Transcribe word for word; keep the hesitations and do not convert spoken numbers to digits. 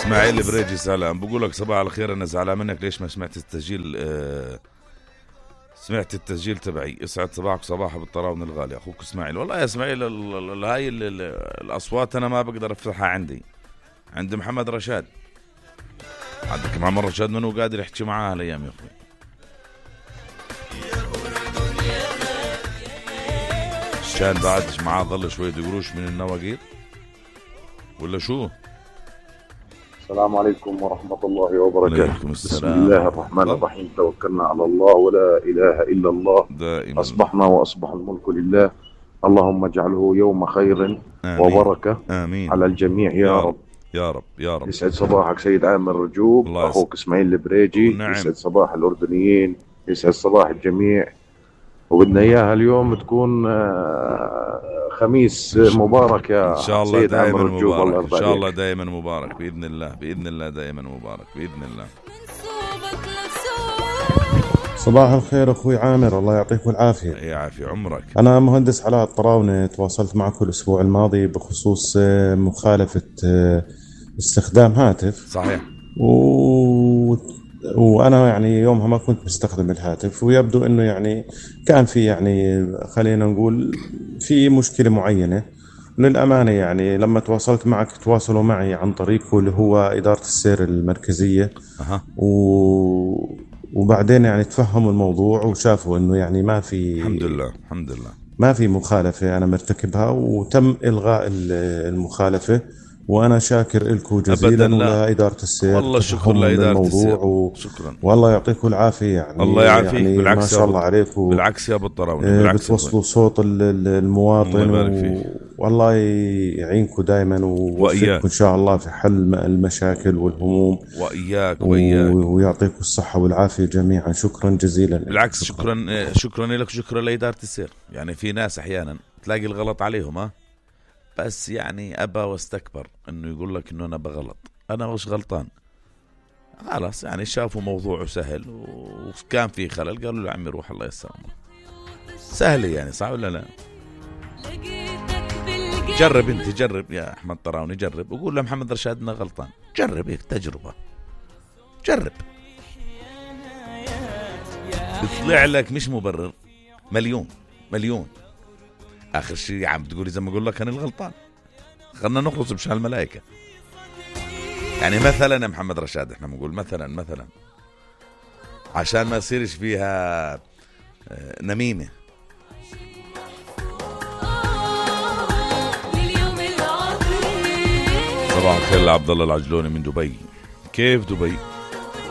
اسماعيل بريجي زعلان، بقول لك صباح الخير، انا زعلان منك ليش ما سمعت التسجيل. آه سمعت التسجيل تبعي. يسعد صباحك صباح بالطراون الغالي اخوك اسماعيل. والله يا اسماعيل هاي الاصوات انا ما بقدر افتحها عندي عند محمد رشاد. عندك محمد رشاد منو قادر يحكي معاه هالايام يا اخوي؟ كان بعد معاه ظل شويه قروش من النواقير ولا شو؟ السلام عليكم ورحمة الله وبركاته. عليكم السلام. بسم الله الرحمن الرحيم، توكلنا على الله ولا إله إلا الله دائما. أصبحنا وأصبح الملك لله، اللهم اجعله يوم خير آمين. وبركة آمين. على الجميع يا, يا رب. رب يا رب يا رب. يسعد صباحك سيد عامر رجوب، أخوك إسماعيل البريجي. نعم. يسعد صباح الأردنيين، يسعد صباح الجميع. وبدنا إياها اليوم تكون خميس مبارك يا إن شاء الله سيد دائما عامر رجوب. مبارك. الله إن شاء الله عليك. دائما مبارك بإذن الله، بإذن الله دائما مبارك بإذن الله. صباح الخير أخوي عامر، الله يعطيك العافية. يعافي عمرك. أنا مهندس علاء الطراونة، تواصلت معكم الأسبوع الماضي بخصوص مخالفة استخدام هاتف. صحيح. و... وأنا يعني يومها ما كنت مستخدم الهاتف، ويبدو أنه يعني كان في يعني خلينا نقول في مشكلة معينة. للأمانة يعني لما تواصلت معك تواصلوا معي عن طريقه اللي هو إدارة السير المركزية. أها. و... وبعدين يعني تفهموا الموضوع وشافوا انه يعني ما في، الحمد لله الحمد لله ما في مخالفة انا مرتكبها، وتم الغاء المخالفة. وانا شاكر لكم جزيلا ولإدارة السير. والله شكرا لإدارة السير. و... شكرا والله يعطيكم العافية. يعني الله يعافيك. يعني بالعكس ما شاء الله عليكم. بالعكس يا ابو الطراونة، بتوصلوا صوت المواطن. و... والله يعينكم دائما ووفقكم ان شاء الله في حل المشاكل والهموم. واياك واياك و... ويعطيكم الصحة والعافية جميعا. شكرا جزيلا. بالعكس شكرا شكرا, شكرا لك، شكرا لإدارة السير. يعني في ناس احيانا تلاقي الغلط عليهم، ها بس يعني أبى واستكبر إنه يقول لك إنه أنا بغلط. أنا مش غلطان، خلاص يعني شافوا موضوعه سهل وكان في خلل قالوا له عمي روح الله يسلمك. سهلة يعني، صح ولا لا؟ جرب أنت، جرب يا أحمد طراوني، جرب وقول له محمد رشاد إنه غلطان. جرب هيك تجربة، جرب بيطلع لك مش مبرر مليون مليون. آخر شيء عم تقولي زي ما أقول لك أنا الغلطان. خلنا نخلص بشأن الملائكة. يعني مثلا يا محمد رشاد احنا بنقول مثلا مثلا عشان ما يصيرش فيها نميمة. صباح الخير لعبد الله العجلوني من دبي. كيف دبي؟